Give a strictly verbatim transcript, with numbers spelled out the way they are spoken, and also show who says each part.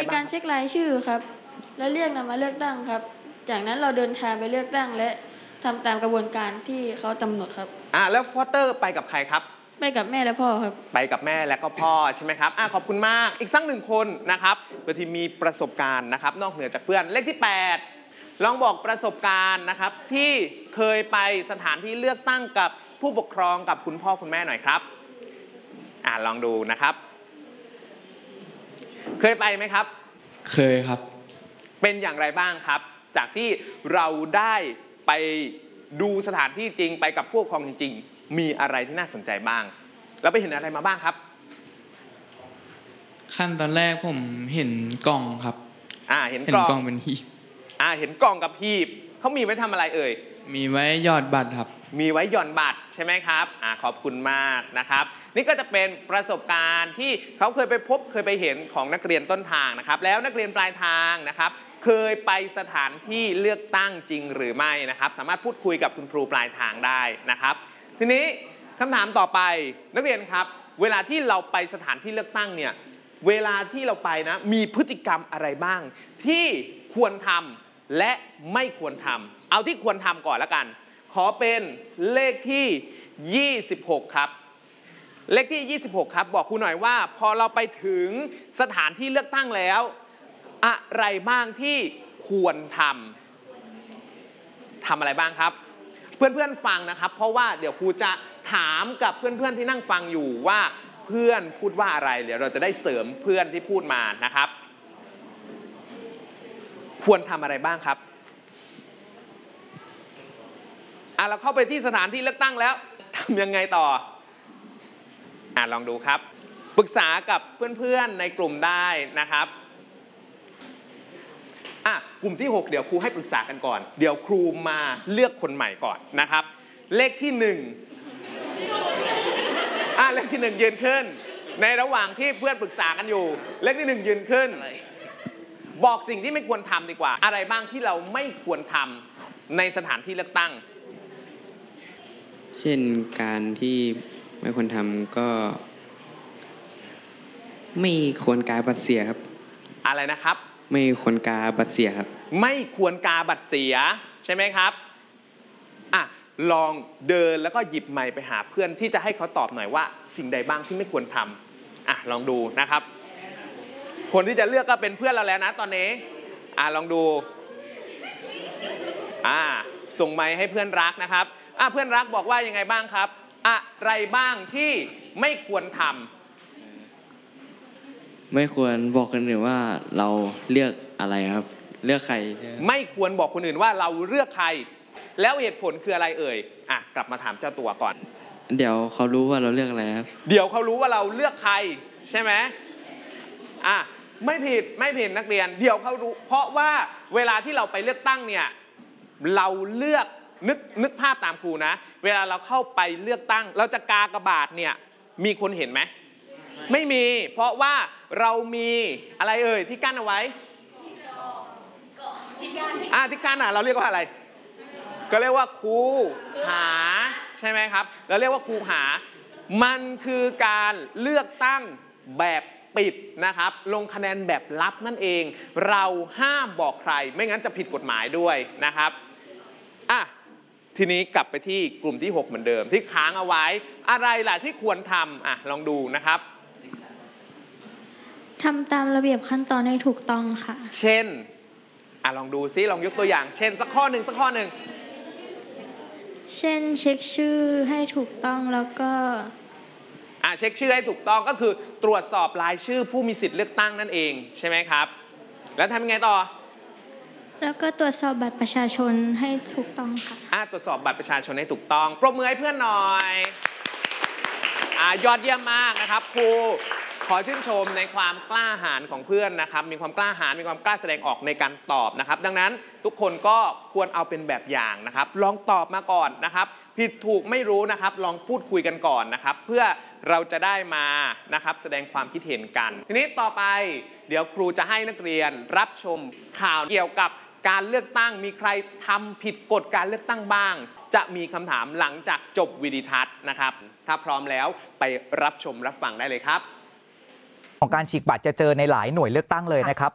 Speaker 1: ในการเช็ครายชื่อครับและเรียกนำมาเลือกตั้งครับจากนั้นเราเดินทางไปเลือกตั้งและทำตามกระบวนการที่เขากำหนดครับ
Speaker 2: อ่าแล้วฟอสเตอร์ไปกับใครครับ
Speaker 1: ไปกับแม่และพ่อครับ
Speaker 2: ไปกับแม่และก็พ่อใช่ไหมครับอ่าขอบคุณมากอีกสักหนึ่งคนนะครับเพื่อที่มีประสบการณ์นะครับนอกเหนือจากเพื่อนเลขที่แปดลองบอกประสบการณ์นะครับที่เคยไปสถานที่เลือกตั้งกับผู้ปกครองกับคุณพ่อคุณแม่หน่อยครับอ่าลองดูนะครับเคยไปไหมครับ
Speaker 3: เคยครับ
Speaker 2: เป็นอย่างไรบ้างครับจากที่เราได้ไปดูสถานที่จริงไปกับผู้ปกครองจริงๆมีอะไรที่น่าสนใจบ้างแล้วไปเห็นอะไรมาบ้างครับ
Speaker 3: ขั้นตอนแรกผมเห็นกล่องครับ
Speaker 2: อ่าเห็น
Speaker 3: กล่องเป็นหีบ
Speaker 2: อ่าเห็นกล่องกับหีบเขามีไว้ทำอะไรเอ่ย
Speaker 3: มีไว้หยอดบัตรครับ
Speaker 2: มีไว้หย่อนบัตรใช่ไหมครับอ่าขอบคุณมากนะครับนี่ก็จะเป็นประสบการณ์ที่เขาเคยไปพบเคยไปเห็นของนักเรียนต้นทางนะครับแล้วนักเรียนปลายทางนะครับเคยไปสถานที่เลือกตั้งจริงหรือไม่นะครับสามารถพูดคุยกับคุณครูปลายทางได้นะครับทีนี้คำถามต่อไปนักเรียนครับเวลาที่เราไปสถานที่เลือกตั้งเนี่ยเวลาที่เราไปนะมีพฤติกรรมอะไรบ้างที่ควรทำและไม่ควรทำเอาที่ควรทำก่อนละกันขอเป็นเลขที่ยี่สิบหกครับเลขที่ยี่สิบหกครับบอกครูหน่อยว่าพอเราไปถึงสถานที่เลือกตั้งแล้วอะไรบ้างที่ควรทำทำอะไรบ้างครับเพื่อนๆฟังนะครับเพราะว่าเดี๋ยวครูจะถามกับเพื่อนๆที่นั่งฟังอยู่ว่าเพื่อนพูดว่าอะไรเดี๋ยวเราจะได้เสริมเพื่อนที่พูดมานะครับควรทำอะไรบ้างครับอ่ะเราเข้าไปที่สถานที่เลือกตั้งแล้วทำยังไงต่ออ่ะลองดูครับปรึกษากับเพื่อนๆในกลุ่มได้นะครับอ่ะกลุ่มที่หกเดี๋ยวครูให้ปรึกษากันก่อนเดี๋ยวครูมาเลือกคนใหม่ก่อนนะครับเลขที่หนึ่งอ่ะเลขที่หนึ่งยืนขึ้นในระหว่างที่เพื่อนปรึกษากันอยู่เลขที่หนึ่งยืนขึ้นบอกสิ่งที่ไม่ควรทำดีกว่าอะไรบ้างที่เราไม่ควรทำในสถานที่เลือกตั้ง
Speaker 4: เช่นการที่ไม่ควรทำก็ไม่ควรกาบัตรเสียครับ
Speaker 2: อะไรนะครับ
Speaker 4: ไม่ควรกาบัตรเสียครับ
Speaker 2: ไม่ควรกาบัตรเสียใช่ไหมครับอ่ะลองเดินแล้วก็หยิบไมค์ไปหาเพื่อนที่จะให้เขาตอบหน่อยว่าสิ่งใดบ้างที่ไม่ควรทำอ่ะลองดูนะครับคนที่จะเลือกก็เป็นเพื่อนเราแล้วนะตอนนี้อ่ะลองดูอ่ะส่งไมค์ให้เพื่อนรักนะครับอ่ะเพื่อนรักบอกว่ายังไงบ้างครับอะไรบ้างที่ไม่ควรท
Speaker 4: ำไม่ควรบอกคนอื่นว่าเราเลือกอะไรครับเลือกใคร
Speaker 2: ไม่ควรบอกคนอื่นว่าเราเลือกใครแล้วเหตุผลคืออะไรเอ่ยอ่ะกลับมาถามเจ้าตัวก่อน
Speaker 4: เดี๋ยวเขารู้ว่าเราเลือกอะไรครับ
Speaker 2: เดี๋ยวเขารู้ว่าเราเลือกใครใช่ไหมอ่ะไม่ผิดไม่ผิดนักเรียนเดี๋ยวเขารู้เพราะว่าเวลาที่เราไปเลือกตั้งเนี่ยเราเลือกนึกนึกภาพตามครูนะเวลาเราเข้าไปเลือกตั้งเราจะกากบาทเนี่ยมีคนเห็นไหมไม่มีเพราะว่าเรามีอะไรเอ่ยที่กั้นเอาไว้อ่าที่กั้นอ่ะเราเรียกว่าอะไรก็เรียกว่าคูหาใช่ไหมครับเราเรียกว่าคูหามันคือการเลือกตั้งแบบปิดนะครับลงคะแนนแบบลับนั่นเองเราห้ามบอกใครไม่งั้นจะผิดกฎหมายด้วยนะครับอ่ะทีนี้กลับไปที่กลุ่มที่หกเหมือนเดิมที่ค้างเอาไว้อะไรล่ะที่ควรทำอ่ะลองดูนะครับ
Speaker 1: ทำตามระเบียบขั้นตอนให้ถูกต้องค่ะ
Speaker 2: เช่นอ่ะลองดูซิลองยกตัวอย่างเช่นสักข้อหนึ่งสักข้อหนึ่ง
Speaker 1: เช่นเช็คชื่อให้ถูกต้องแล้วก็
Speaker 2: อ่ะเช็คชื่อให้ถูกต้องก็คือตรวจสอบรายชื่อผู้มีสิทธิ์เลือกตั้งนั่นเองใช่ไหมครับแล้วทำยังไงต่อ
Speaker 1: แล้วก็ตรวจสอบบัตรประชาชนให้ถูกต้องค่ะ
Speaker 2: อ่ะตรวจสอบบัตรประชาชนให้ถูกต้องปรบมือให้เพื่อนหน่อยอ่ะยอดเยี่ยมมากนะครับครูขอชื่นชมในความกล้าหาญของเพื่อนนะครับมีความกล้าหาญมีความกล้าแสดงออกในการตอบนะครับดังนั้นทุกคนก็ควรเอาเป็นแบบอย่างนะครับลองตอบมาก่อนนะครับผิดถูกไม่รู้นะครับลองพูดคุยกันก่อนนะครับเพื่อเราจะได้มานะครับแสดงความคิดเห็นกันทีนี้ต่อไปเดี๋ยวครูจะให้นักเรียนรับชมข่าวเกี่ยวกับการเลือกตั้งมีใครทำผิดกฎการเลือกตั้งบ้างจะมีคำถามหลังจากจบวิดีทัศน์นะครับถ้าพร้อมแล้วไปรับชมรับฟังได้เลยครับ
Speaker 5: ของการฉีกบัตรจะเจอในหลายหน่วยเลือกตั้งเลยนะครับ